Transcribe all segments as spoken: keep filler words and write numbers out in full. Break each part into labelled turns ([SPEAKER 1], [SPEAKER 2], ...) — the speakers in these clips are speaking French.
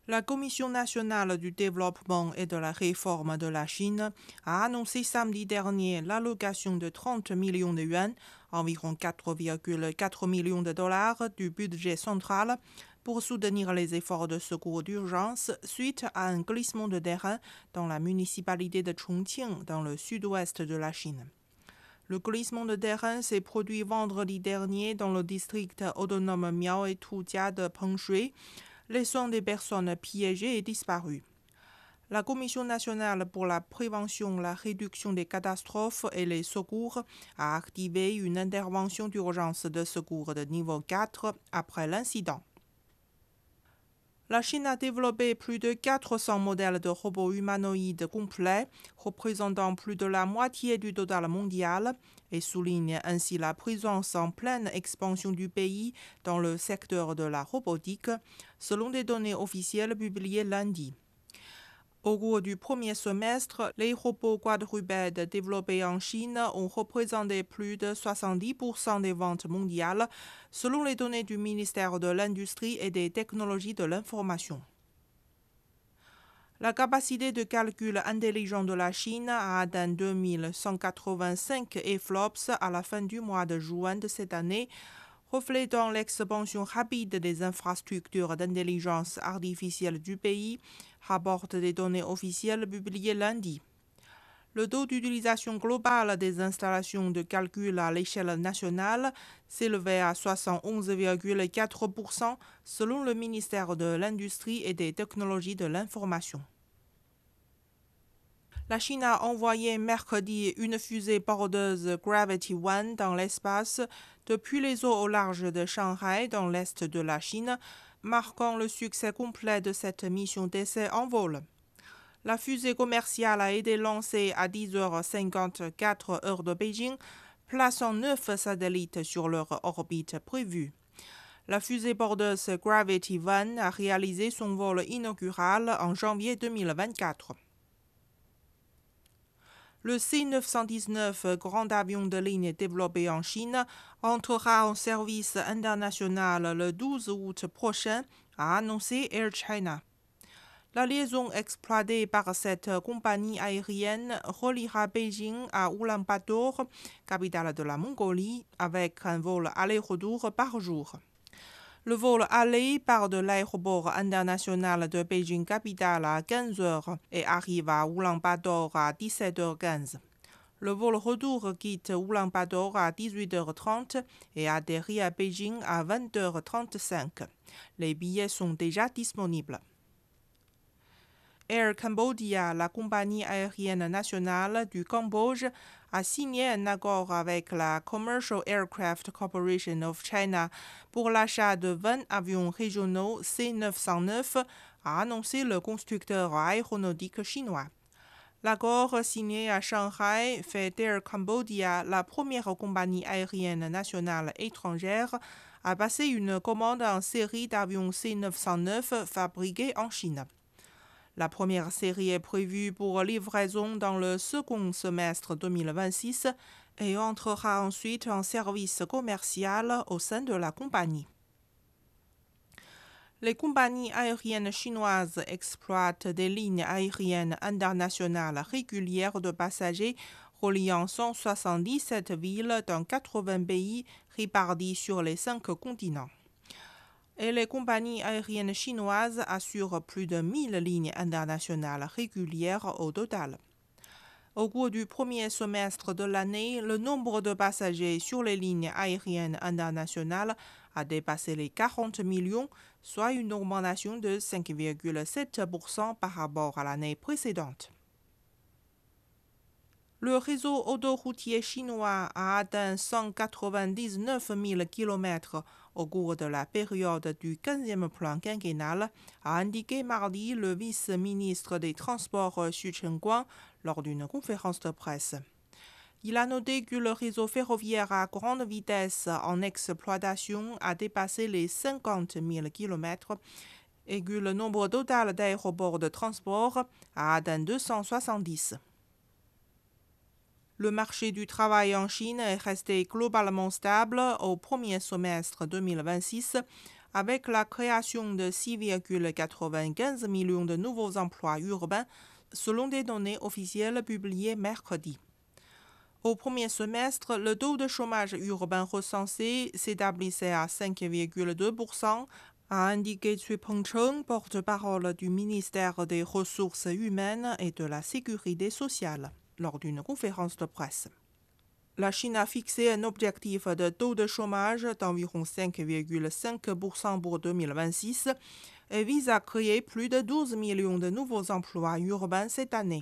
[SPEAKER 1] La Commission nationale du développement et de la réforme de la Chine a annoncé samedi dernier l'allocation de trente millions de yuan, environ quatre virgule quatre millions de dollars du budget central, pour soutenir les efforts de secours d'urgence suite à un glissement de terrain dans la municipalité de Chongqing, dans le sud-ouest de la Chine. Le glissement de terrain s'est produit vendredi dernier dans le district autonome Miao et Tujia de Pengshui, laissant des personnes piégées et disparues. La Commission nationale pour la prévention, la réduction des catastrophes et les secours a activé une intervention d'urgence de secours de niveau quatre après l'incident. La Chine a développé plus de quatre cents modèles de robots humanoïdes complets, représentant plus de la moitié du total mondial, et souligne ainsi la présence en pleine expansion du pays dans le secteur de la robotique, selon des données officielles publiées lundi. Au cours du premier semestre, les robots quadrupèdes développés en Chine ont représenté plus de soixante-dix pour cent des ventes mondiales, selon les données du ministère de l'Industrie et des Technologies de l'Information. La capacité de calcul intelligent de la Chine a atteint deux mille cent quatre-vingt-cinq efflops à la fin du mois de juin de cette année, reflétant l'expansion rapide des infrastructures d'intelligence artificielle du pays, rapportent des données officielles publiées lundi. Le taux d'utilisation globale des installations de calcul à l'échelle nationale s'élevait à soixante et onze virgule quatre pour cent selon le ministère de l'Industrie et des Technologies de l'Information. La Chine a envoyé mercredi une fusée porteuse Gravity One dans l'espace depuis les eaux au large de Shanghai dans l'est de la Chine, marquant le succès complet de cette mission d'essai en vol. La fusée commerciale a été lancée à dix heures cinquante-quatre heure de Beijing, plaçant neuf satellites sur leur orbite prévue. La fusée porteuse Gravity One a réalisé son vol inaugural en janvier deux mille vingt-quatre. Le C neuf cent dix-neuf, grand avion de ligne développé en Chine, entrera en service international le douze août prochain, a annoncé Air China. La liaison exploitée par cette compagnie aérienne reliera Beijing à Ulaanbaatar, capitale de la Mongolie, avec un vol aller-retour par jour. Le vol aller part de l'aéroport international de Beijing-Capitale à quinze heures et arrive à Ulaanbaatar à dix-sept heures quinze. Le vol retour quitte Ulaanbaatar à dix-huit heures trente et atterrit à Beijing à vingt heures trente-cinq. Les billets sont déjà disponibles. Air Cambodia, la compagnie aérienne nationale du Cambodge, a signé un accord avec la Commercial Aircraft Corporation of China pour l'achat de vingt avions régionaux C neuf cent neuf, a annoncé le constructeur aéronautique chinois. L'accord signé à Shanghai fait d'Air Cambodia la première compagnie aérienne nationale étrangère à passer une commande en série d'avions C neuf cent neuf fabriqués en Chine. La première série est prévue pour livraison dans le second semestre deux mille vingt-six et entrera ensuite en service commercial au sein de la compagnie. Les compagnies aériennes chinoises exploitent des lignes aériennes internationales régulières de passagers reliant cent soixante-dix-sept villes dans quatre-vingts pays répartis sur les cinq continents. Et les compagnies aériennes chinoises assurent plus de mille lignes internationales régulières au total. Au cours du premier semestre de l'année, le nombre de passagers sur les lignes aériennes internationales a dépassé les quarante millions, soit une augmentation de cinq virgule sept pour cent par rapport à l'année précédente. Le réseau autoroutier chinois a atteint cent quatre-vingt-dix-neuf mille kilomètres au cours de la période du quinzième plan quinquennal, a indiqué mardi le vice-ministre des Transports Xu Chengguang lors d'une conférence de presse. Il a noté que le réseau ferroviaire à grande vitesse en exploitation a dépassé les cinquante mille kilomètres et que le nombre total d'aéroports de transport a atteint deux cent soixante-dix. Le marché du travail en Chine est resté globalement stable au premier semestre deux mille vingt-six, avec la création de six virgule quatre-vingt-quinze millions de nouveaux emplois urbains, selon des données officielles publiées mercredi. Au premier semestre, le taux de chômage urbain recensé s'établissait à cinq virgule deux pour cent, a indiqué Cui Pengcheng, porte-parole du ministère des Ressources humaines et de la Sécurité sociale, lors d'une conférence de presse. La Chine a fixé un objectif de taux de chômage d'environ cinq virgule cinq pour cent pour deux mille vingt-six et vise à créer plus de douze millions de nouveaux emplois urbains cette année.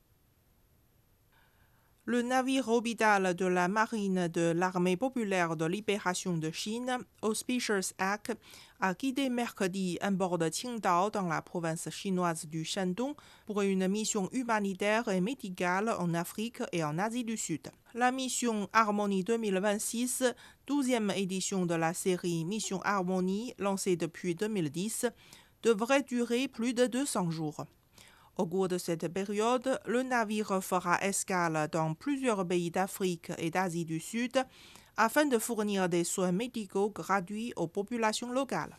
[SPEAKER 1] Le navire orbital de la marine de l'Armée populaire de libération de Chine, Auspicious Act, a quitté mercredi un bord de Qingdao dans la province chinoise du Shandong pour une mission humanitaire et médicale en Afrique et en Asie du Sud. La mission Harmonie deux mille vingt-six, douzième édition de la série Mission Harmonie lancée depuis deux mille dix, devrait durer plus de deux cents jours. Au cours de cette période, le navire fera escale dans plusieurs pays d'Afrique et d'Asie du Sud afin de fournir des soins médicaux gratuits aux populations locales.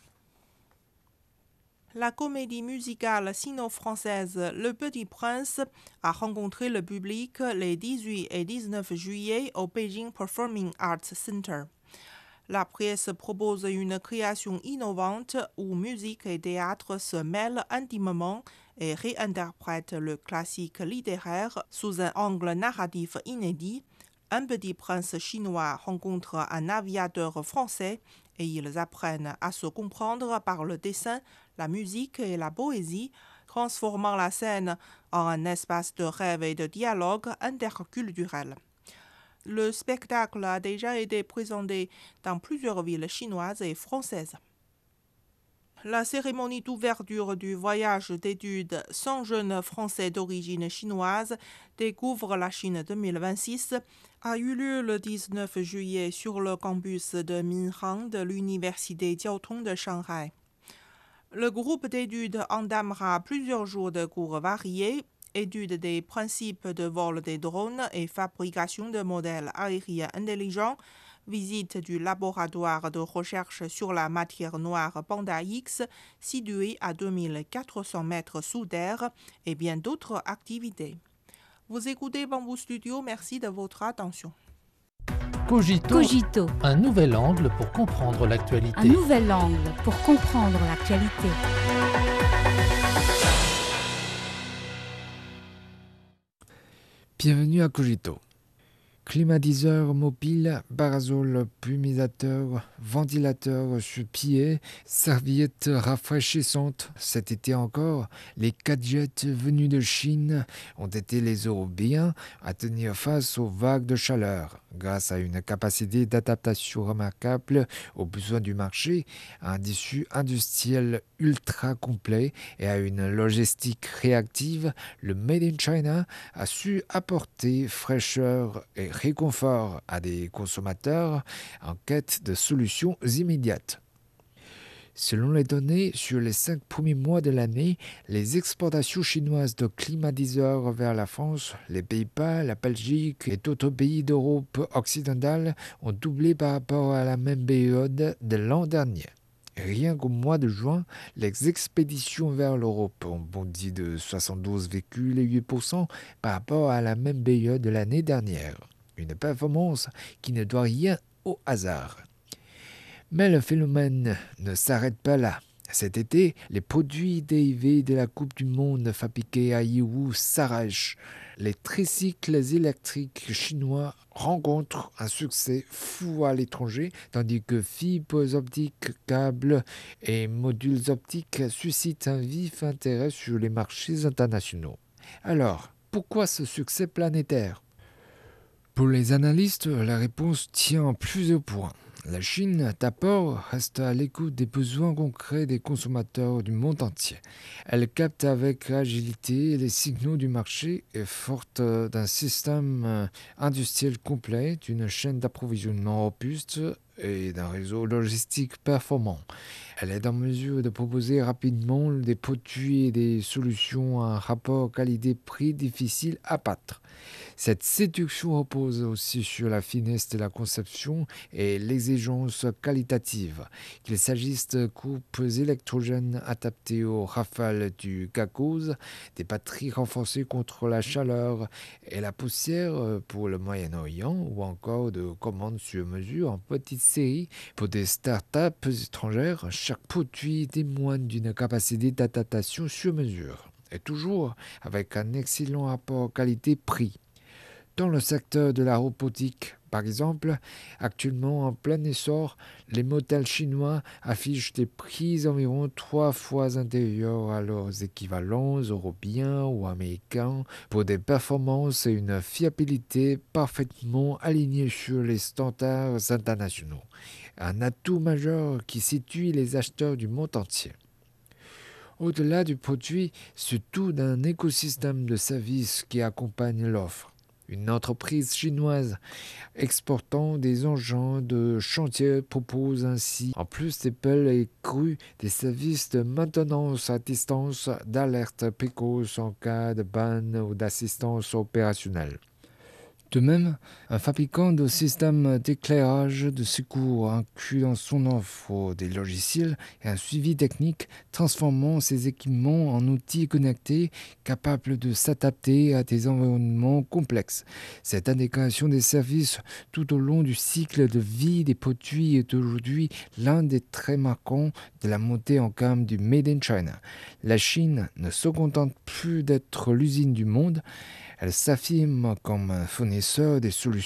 [SPEAKER 1] La comédie musicale sino-française Le Petit Prince a rencontré le public les dix-huit et dix-neuf juillet au Beijing Performing Arts Center. La pièce propose une création innovante où musique et théâtre se mêlent intimement et réinterprètent le classique littéraire sous un angle narratif inédit. Un petit prince chinois rencontre un aviateur français et ils apprennent à se comprendre par le dessin, la musique et la poésie, transformant la scène en un espace de rêve et de dialogue interculturel. Le spectacle a déjà été présenté dans plusieurs villes chinoises et françaises. La cérémonie d'ouverture du voyage d'études cent jeunes Français d'origine chinoise découvrent la Chine deux mille vingt-six a eu lieu le dix-neuf juillet sur le campus de Minhang de l'Université Jiaotong de Shanghai. Le groupe d'études entamera plusieurs jours de cours variés, étude des principes de vol des drones et fabrication de modèles aériens intelligents, visite du laboratoire de recherche sur la matière noire Panda X, situé à deux mille quatre cents mètres sous terre, et bien d'autres activités. Vous écoutez Bamboo Studio, merci de votre attention.
[SPEAKER 2] Cogito,
[SPEAKER 3] Cogito,
[SPEAKER 2] un nouvel angle pour comprendre l'actualité.
[SPEAKER 3] un nouvel angle pour comprendre l'actualité.
[SPEAKER 4] Bienvenue à Cogito. Climatiseur mobile, parasol plumisateur, ventilateur sur pied, serviettes rafraîchissantes. Cet été encore, les gadgets venus de Chine ont été les Européens à tenir face aux vagues de chaleur. Grâce à une capacité d'adaptation remarquable aux besoins du marché, à un tissu industriel ultra complet et à une logistique réactive, le Made in China a su apporter fraîcheur et réconfort à des consommateurs en quête de solutions immédiates. Selon les données, sur les cinq premiers mois de l'année, les exportations chinoises de climatiseurs vers la France, les Pays-Bas, la Belgique et d'autres pays d'Europe occidentale ont doublé par rapport à la même période de l'an dernier. Rien qu'au mois de juin, les expéditions vers l'Europe ont bondi de soixante-douze virgule huit pour cent par rapport à la même période de l'année dernière. Une performance qui ne doit rien au hasard. Mais le phénomène ne s'arrête pas là. Cet été, les produits dérivés de la Coupe du Monde fabriqués à Yiwu s'arrachent. Les tricycles électriques chinois rencontrent un succès fou à l'étranger, tandis que fibres optiques, câbles et modules optiques suscitent un vif intérêt sur les marchés internationaux. Alors, pourquoi ce succès planétaire ? Pour les analystes, la réponse tient en plusieurs points. La Chine, d'abord, reste à l'écoute des besoins concrets des consommateurs du monde entier. Elle capte avec agilité les signaux du marché et forte d'un système industriel complet, d'une chaîne d'approvisionnement robuste et d'un réseau logistique performant. Elle est en mesure de proposer rapidement des produits et des solutions à un rapport qualité-prix difficile à battre. Cette séduction repose aussi sur la finesse de la conception et l'exigence qualitative, qu'il s'agisse de coupes électrogènes adaptées aux rafales du gagose, des batteries renforcées contre la chaleur et la poussière pour le Moyen-Orient ou encore de commandes sur mesure en petite série pour des start-up étrangères. Chaque produit témoigne d'une capacité d'adaptation sur mesure et toujours avec un excellent rapport qualité-prix. Dans le secteur de la robotique, par exemple, actuellement en plein essor, les modèles chinois affichent des prix environ trois fois inférieurs à leurs équivalents européens ou américains pour des performances et une fiabilité parfaitement alignées sur les standards internationaux. Un atout majeur qui séduit les acheteurs du monde entier. Au-delà du produit, c'est tout un écosystème de services qui accompagne l'offre. Une entreprise chinoise exportant des engins de chantier propose ainsi, en plus des pelles et crues, des services de maintenance à distance, d'alerte précoce en cas de panne ou d'assistance opérationnelle. De même, un fabricant de systèmes d'éclairage de secours inclut dans son offre des logiciels et un suivi technique, transformant ses équipements en outils connectés capables de s'adapter à des environnements complexes. Cette intégration des services tout au long du cycle de vie des produits est aujourd'hui l'un des traits marquants de la montée en gamme du Made in China. La Chine ne se contente plus d'être l'usine du monde. Elle s'affirme comme un fournisseur des solutions